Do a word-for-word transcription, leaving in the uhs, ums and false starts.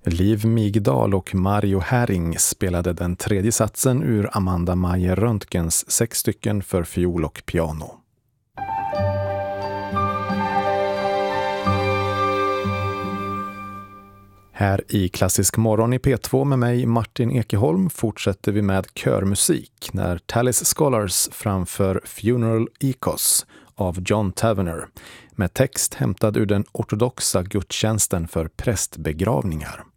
Liv Migdal och Mario Häring spelade den tredje satsen ur Amanda Meyer Röntgens sex stycken för fiol och piano. Här i Klassisk morgon i P två med mig Martin Ekeholm fortsätter vi med körmusik när Tallis Scholars framför Funeral Ecos av John Tavener med text hämtad ur den ortodoxa gudstjänsten för prästbegravningar.